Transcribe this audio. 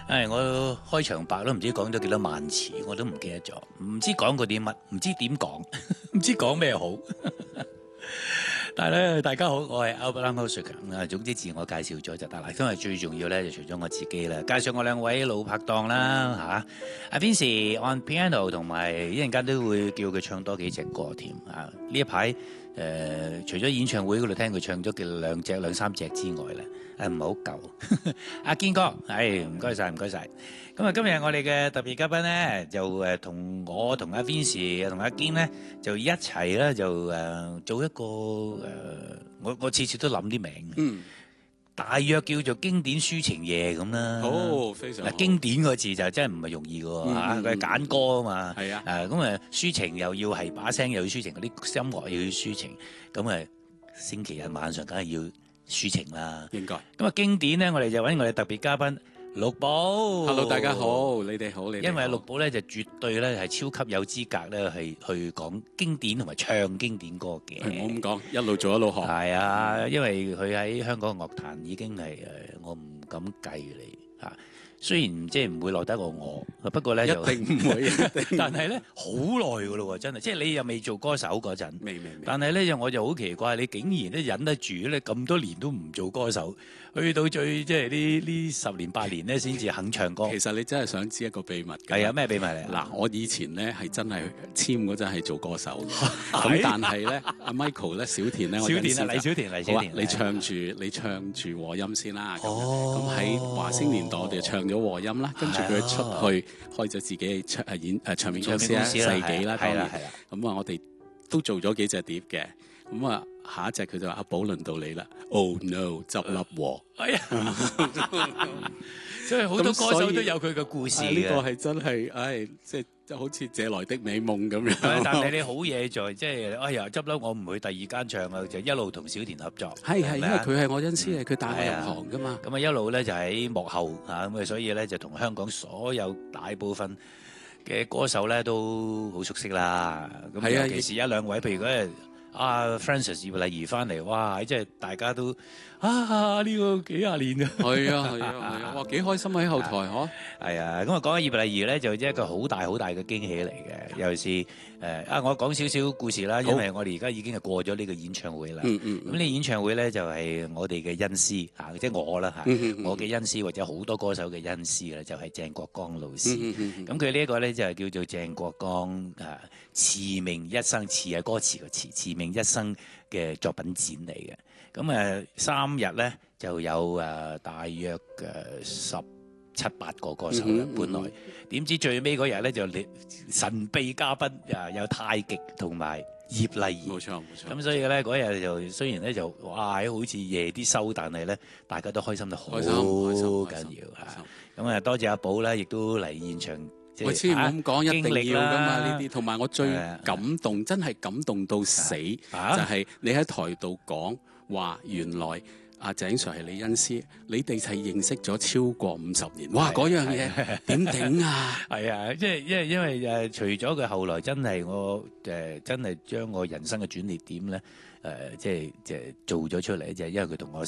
我開場白都唔知講咗幾多萬詞，我都唔記得咗，唔知講過啲乜，唔知點講，唔知講咩好。但係咧，大家好，我係 Albert Lam。總之自我介紹咗就得啦。今日最重要咧，就除咗我自己啦，介紹我兩位老拍檔啦嚇。阿 Vincy on piano， 同埋一陣間都會叫佢唱多幾隻歌添啊！呢一排除咗演唱會嗰度聽佢唱咗嘅兩三隻之外咧，唔係好夠。阿堅哥，唔該晒，唔該晒。咁啊，今日我哋嘅特別嘉賓咧，就同我同阿 Vincy 同阿堅咧，就一齊咧就做一個我次次都諗啲名，大約叫做經典抒情夜咁啦。 好，非常好。 經典個字就真係唔係容易嘅喎嚇，佢係揀歌啊嘛。 係啊， 咁抒情又要係把聲又要抒情，嗰啲音樂又要抒情，咁星期日晚上梗係要抒情啦。 應該。 咁經典咧，我哋就揾我哋特別嘉賓陸寶。 Hello， 大家好，你哋好，你哋好。 因為陸寶咧就絕對咧係超級有資格咧係去講經典同埋唱經典歌嘅。 唔好咁講，一路做一路學。 係啊，因為佢喺香港嘅樂壇已經係我唔敢計你嚇。雖然即係唔會落得過我，不過咧就一定唔會。 但係咧好耐㗎咯喎，真係，即係你又未做歌手嗰陣， 未。 但係咧我就好奇怪，你竟然咧忍得住咧咁多年都唔做歌手，去到最即係呢10年8年咧先至肯唱歌。 其實你真係想知一個秘密㗎。 係啊，咩秘密嚟？ 嗱，我以前咧係真係簽嗰陣係做歌手嘅，咁但係咧阿 Michael 咧小田咧， 小田啊，黎小田。 你唱住和音先啦。咁喺華星年代我哋唱咗和音啦，跟住佢出去開咗自己唱片公司啦，世紀啦，當然。咁我哋都做咗幾隻碟嘅。咁下一隻佢就話阿寶輪到你啦。Oh no， 執笠喎！ 係啊，所以好多歌手都有佢嘅故事嘅。 呢個係真係，即係好似借來的美夢咁樣。 但係你好嘢在即係，哎呀執笠我唔去第二間唱啊，就一路同小田合作。 係，因為佢係我恩師，佢帶我入行噶嘛。 咁一路咧就喺幕後咁所以咧就同香港所有大部分嘅歌手咧都好熟悉啦。咁尤其是一兩位，譬如嗰Francis 葉麗儀翻嚟，哇！即係大家都呢個幾廿年啊！ 係啊！哇，幾開心喺後台嗬！ 係啊！咁講起葉麗儀咧，就一個好大嘅驚喜嚟嘅。尤其是我講少少故事啦，因為我哋而家已經係過咗呢個演唱會啦。咁呢演唱會咧就係我哋嘅恩師即係我啦我嘅恩師或者好多歌手嘅恩師啦，就係鄭國江老師。咁佢呢一個咧就係叫做鄭國江馳名一生，詞係歌詞嘅詞名一生嘅作品展嚟嘅。咁3日咧就有大約17、18個歌手啦。本來點知最尾嗰日咧就神秘嘉賓有太極同埋葉麗儀。 冇錯。 咁所以咧嗰日就雖然咧就好似夜啲收，但係咧大家都開心得好緊要。咁多謝阿寶啦，亦都嚟現場。 我千唔好咁講，一定要噶嘛呢啲。同埋我最感動，真係感動到死，就係你喺台度講話，原來阿鄭 Sir 係你恩師，你哋係認識咗超過50年。哇！嗰樣嘢點頂啊？ 係啊，即係因為除咗佢後來真係我真係將我人生嘅轉捩點咧，即係做咗出嚟，就係因為佢同我